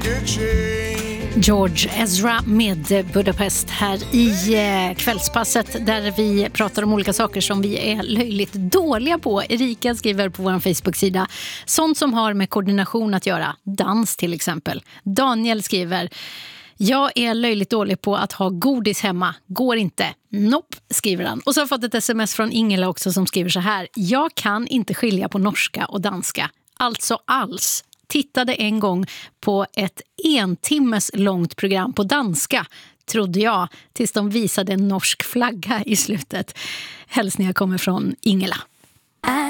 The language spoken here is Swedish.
George Ezra med Budapest här i kvällspasset där vi pratar om olika saker som vi är löjligt dåliga på. Erika skriver på vår Facebook-sida sånt som har med koordination att göra, dans till exempel. Daniel skriver: jag är löjligt dålig på att ha godis hemma. Går inte. Nope, skriver han. Och så har jag fått ett sms från Ingela också som skriver så här: jag kan inte skilja på norska och danska. Alltså alls. Tittade en gång på ett 1 timmes långt program på danska, trodde jag, tills de visade en norsk flagga i slutet. Hälsningar kommer från Ingela.